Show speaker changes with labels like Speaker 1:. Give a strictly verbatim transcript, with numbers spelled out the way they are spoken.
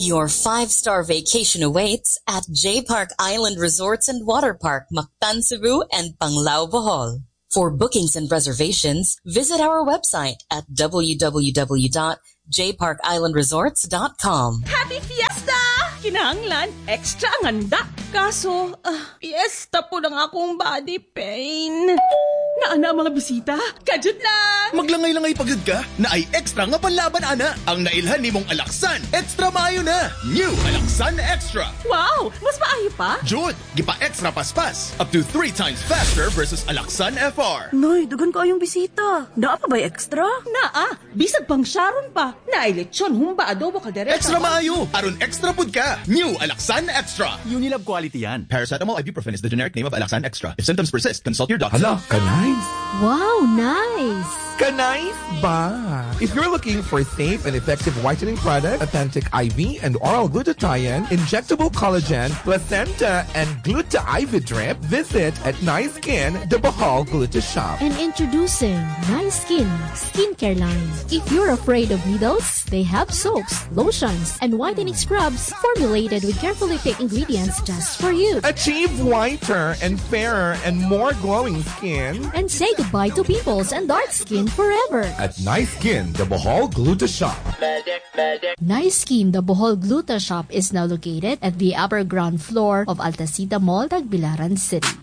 Speaker 1: Your five-star vacation awaits at J Park Island Resorts and Water Park, Mactan, Cebu, and Panglao, Bohol. For bookings and reservations, visit our website at w w w dot j park island resorts dot com.
Speaker 2: Happy Fiesta! Kinahanglan, extra ang handa. Kaso, uh, fiesta po lang akong body pain. Naana mga bisita? Kajut lang!
Speaker 3: Maglangay-langay pagod ka na ay extra nga panlaban, ana. Ang nailhan ni mong Alaksan, extra maayo na. New Alaksan Extra.
Speaker 2: Wow! Mas maayo pa?
Speaker 3: Jud, gipa extra paspas. Up to three times faster versus Alaksan F R.
Speaker 4: Noy, dugan ko yung bisita. Naa pa ba extra?
Speaker 2: Naa, bisag pang Sharon pa. Naay lechon, humba, adobo, kaldereta.
Speaker 3: Extra maayo. Aron extra pud ka. New Alaksan Extra.
Speaker 5: Unilab quality yan.
Speaker 3: Paracetamol ibuprofen is the generic name of Alaksan Extra. If symptoms persist, consult your doctor.
Speaker 6: Hala, kanais.
Speaker 7: Wow, nice.
Speaker 6: Kanais ba? If you're looking for safe and effective whitening product, authentic I V and oral glutathione, injectable collagen, placenta, and Gluta I V drip, visit at Nice Skin, the Bohol Gluta Shop.
Speaker 7: And introducing Nice Skin skincare line. If you're afraid of needles, they have soaps, lotions, and whitening scrubs formulated with carefully picked ingredients just for you.
Speaker 6: Achieve whiter and fairer and more glowing skin.
Speaker 7: And say goodbye to pimples and dark skin forever.
Speaker 6: At Nice Skin, the Bohol Gluta Shop.
Speaker 7: Nice Skin, the Bohol Gluta Shop is now located at the upper ground floor of Altacita Mall, Tagbilaran City.